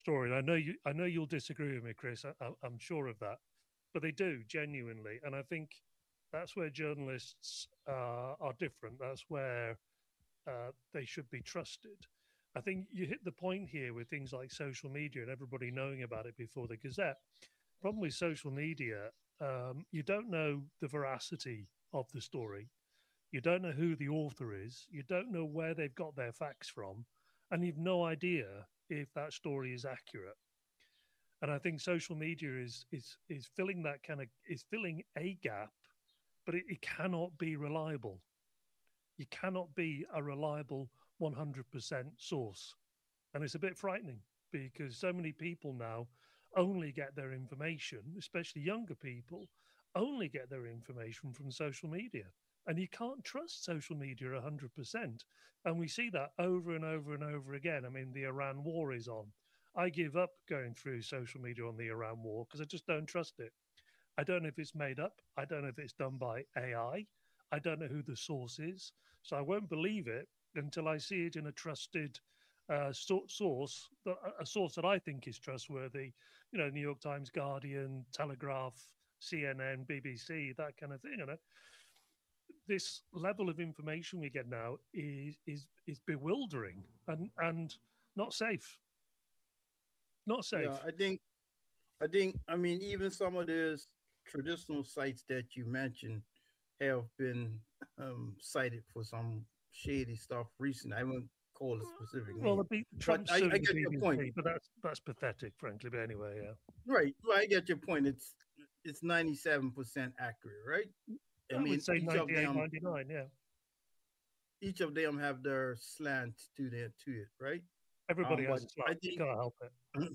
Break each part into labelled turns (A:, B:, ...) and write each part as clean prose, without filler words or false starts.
A: story. And I know you'll disagree with me, Chris. I'm sure of that, but they do genuinely, and I think that's where journalists are different. That's where they should be trusted. I think you hit the point here with things like social media and everybody knowing about it before the Gazette. Problem with social media, you don't know the veracity of the story. You don't know who the author is. You don't know where they've got their facts from, and you've no idea if that story is accurate. And I think social media is filling that kind of is filling a gap, but it cannot be reliable. You cannot be a reliable 100% source. And it's a bit frightening because so many people now only get their information, especially younger people, only get their information from social media. And you can't trust social media 100%. And we see that over and over and over again. I mean, the Iran war is on. I give up going through social media on the Iran war because I just don't trust it. I don't know if it's made up. I don't know if it's done by AI. I don't know who the source is. So I won't believe it until I see it in a trusted source, a source that I think is trustworthy. You know, New York Times, Guardian, Telegraph, CNN, BBC, that kind of thing. You know, this level of information we get now is bewildering and not safe. Not
B: Yeah,
A: safe.
B: I mean, even some of those traditional sites that you mentioned have been cited for some shady stuff recently. I won't call a specific
A: Well,
B: name, but
A: Trump
B: I
A: suing the
B: get your point.
A: BBC, but that's pathetic, frankly. But anyway, yeah,
B: Right, right. I get your point. It's 97% accurate, right? I
A: I would
B: mean,
A: say 98, 99. Yeah,
B: each of them have their slant to it, right?
A: everybody has
B: But
A: a slant. You can't help it.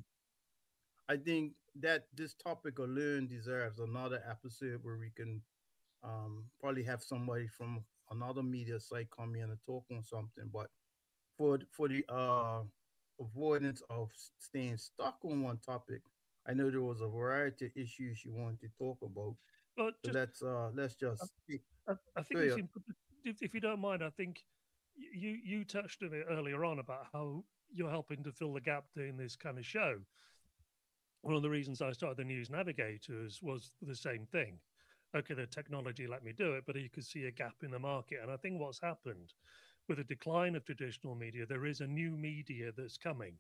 B: I think that this topic alone deserves another episode where we can probably have somebody from another media site come in and talk on something. But for the avoidance of staying stuck on one topic, I know there was a variety of issues you wanted to talk about.
A: But
B: So
A: just,
B: let's just
A: I think
B: go
A: it's
B: ahead.
A: important. If you don't mind, I think you touched on it earlier on about how you're helping to fill the gap doing this kind of show. One of the reasons I started the News Navigators was the same thing. Okay, the technology let me do it, but you could see a gap in the market. And I think what's happened with the decline of traditional media, there is a new media that's coming.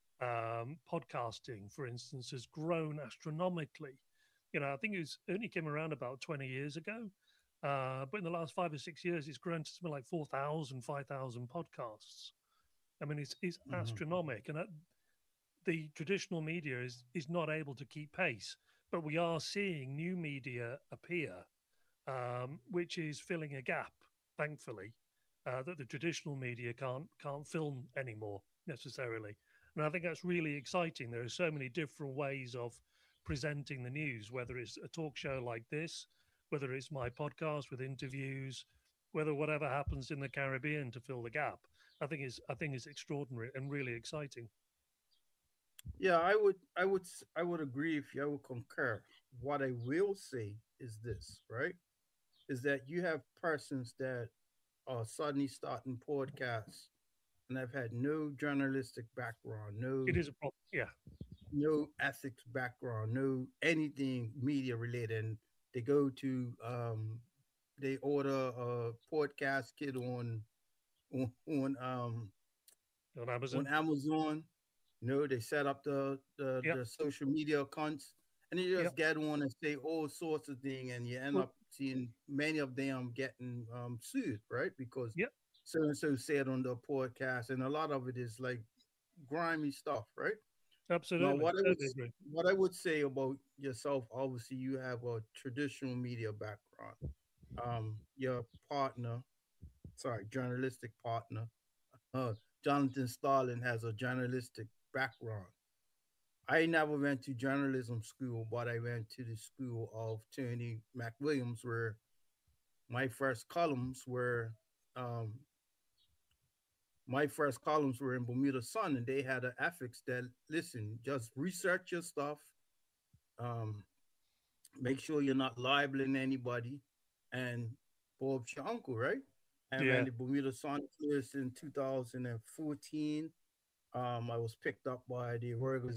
A: Podcasting, for instance, has grown astronomically. You know, I think it only came around about 20 years ago. But in the last 5 or 6 years, it's grown to something like 4,000, 5,000 podcasts. I mean, it's
B: Hmm.
A: astronomical. And the traditional media is not able to keep pace. But we are seeing new media appear, which is filling a gap, thankfully, that the traditional media can't film anymore necessarily. And I think that's really exciting. There are so many different ways of presenting the news, whether it's a talk show like this, whether it's my podcast with interviews, whether whatever happens in the Caribbean to fill the gap. I think it's extraordinary and really exciting.
B: Yeah, I would agree with you. I would concur. What I will say is this, right? Is that you have persons that are suddenly starting podcasts and have had no journalistic background,
A: It is a problem. Yeah.
B: no ethics background, no anything media related, and they go to they order a podcast kit on
A: On Amazon.
B: Amazon. You know, they set up
A: Yep.
B: the social media accounts, and you just
A: Yep.
B: get on and say all sorts of things, and you end
A: Well,
B: up seeing many of them getting sued, right? Because
A: yep.
B: so and so said on the podcast, and a lot of it is like grimy stuff, right? Now,
A: Absolutely. Totally agree.
B: what I would say about yourself, obviously, you have a traditional media background. Your partner, sorry, journalistic partner, uh, Jonathan Starlin has a journalistic background. I never went to journalism school, but I went to the school of Tony McWilliams, where my first columns were um, my first columns were in Bermuda Sun, and they had an ethics that listen, just research your stuff, um, make sure you're not libeling anybody, and Bob's your uncle, right? And when
A: Yeah.
B: the Bermuda Sun closed in 2014, I was picked up by the Royal